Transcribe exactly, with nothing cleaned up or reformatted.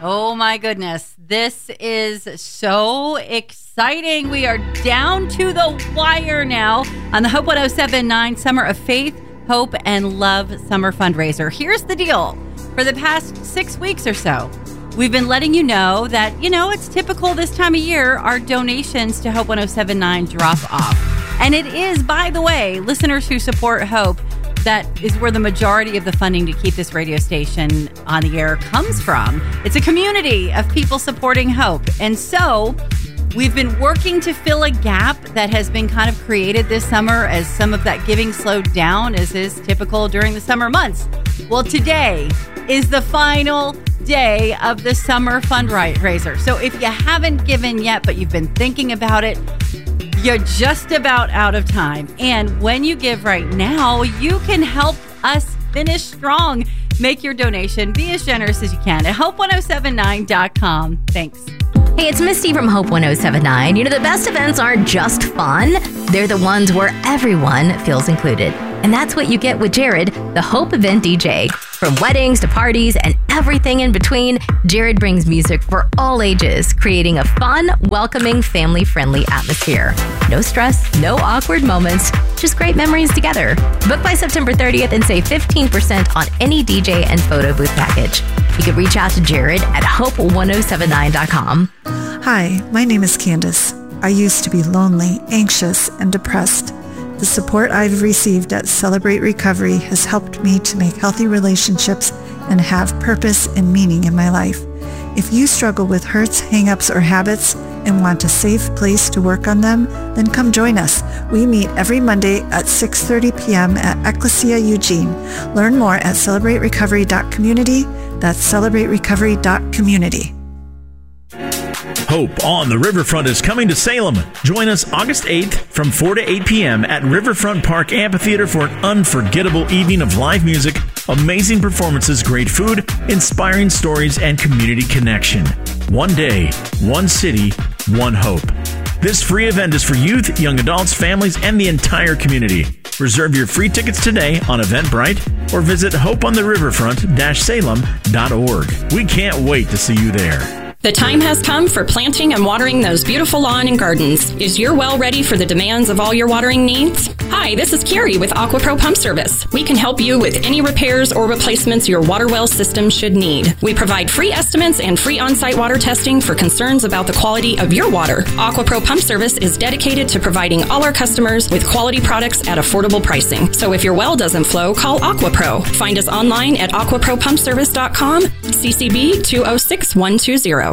Oh my goodness. This is so exciting. We are down to the wire now on the Hope one oh seven point nine Summer of Faith, Hope, and Love Summer Fundraiser. Here's the deal. For the past six weeks or so, we've been letting you know that, you know, it's typical this time of year, our donations to Hope one oh seven point nine drop off. And it is, by the way, listeners who support Hope, that is where the majority of the funding to keep this radio station on the air comes from. It's a community of people supporting Hope. And so we've been working to fill a gap that has been kind of created this summer as some of that giving slowed down, as is typical during the summer months. Well, today is the final day of the summer fundraiser. So if you haven't given yet, but you've been thinking about it, you're just about out of time. And when you give right now, you can help us finish strong. Make your donation. Be as generous as you can at hope one oh seven nine dot com. Thanks. Hey, it's Misty from Hope one oh seven point nine. You know, the best events aren't just fun. They're the ones where everyone feels included. And that's what you get with Jared, the Hope event D J. From weddings to parties and everything in between, Jared brings music for all ages, creating a fun, welcoming, family-friendly atmosphere. No stress, no awkward moments, just great memories together. Book by September thirtieth and save fifteen percent on any D J and photo booth package. You can reach out to Jared at hope one oh seven nine dot com. Hi, my name is Candace. I used to be lonely, anxious, and depressed. The support I've received at Celebrate Recovery has helped me to make healthy relationships and have purpose and meaning in my life. If you struggle with hurts, hang-ups, or habits and want a safe place to work on them, then come join us. We meet every Monday at six thirty p.m. at Ecclesia Eugene. Learn more at celebrate recovery dot community. That's celebrate recovery dot community. Hope on the Riverfront is coming to Salem. Join us August eighth from four to eight p.m. at Riverfront Park Amphitheater for an unforgettable evening of live music, amazing performances, great food, inspiring stories, and community connection. One day, one city, one hope. This free event is for youth, young adults, families, and the entire community. Reserve your free tickets today on Eventbrite or visit hope on the riverfront dash salem dot org. We can't wait to see you there. The time has come for planting and watering those beautiful lawn and gardens. Is your well ready for the demands of all your watering needs? Hi, this is Carrie with AquaPro Pump Service. We can help you with any repairs or replacements your water well system should need. We provide free estimates and free on-site water testing for concerns about the quality of your water. AquaPro Pump Service is dedicated to providing all our customers with quality products at affordable pricing. So if your well doesn't flow, call AquaPro. Find us online at aqua pro pump service dot com, C C B two oh six one two zero.